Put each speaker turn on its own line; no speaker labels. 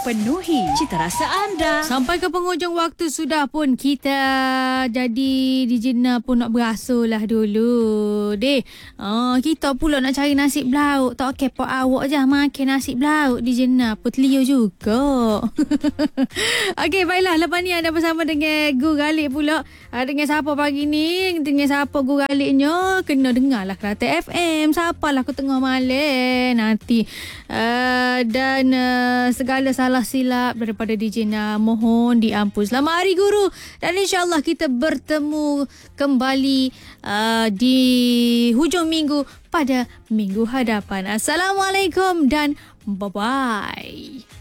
penuhi cita rasa anda.
Sampai ke penghujung waktu sudah pun kita jadi Dijina pun nak berasul lah dulu. Kita pula nak cari nasi belauk. Tak kepo awak je makan nasi belauk Dijina pun telio juga. Okey, baiklah. Lepas ni anda bersama dengan Gu Galik pula. Dengan siapa pagi ni? Dengan siapa Gu Galiknya? Kena dengar lah Kelate FM. Siapalah aku tengah malam nanti. Dan segala salah silap daripada Dijina mohon diampun. Selamat Hari Guru. Dan insyaAllah kita bertemu kembali di hujung minggu pada minggu hadapan. Assalamualaikum dan bye-bye.